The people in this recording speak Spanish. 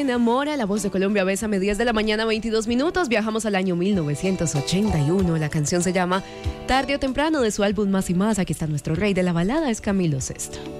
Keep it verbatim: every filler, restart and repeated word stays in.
enamora. La voz de Colombia, Bésame, diez de la mañana, veintidós minutos. Viajamos al año mil novecientos ochenta y uno. La canción se llama Tarde o Temprano, de su álbum Más y Más. Aquí está nuestro rey de la balada, es Camilo Sesto.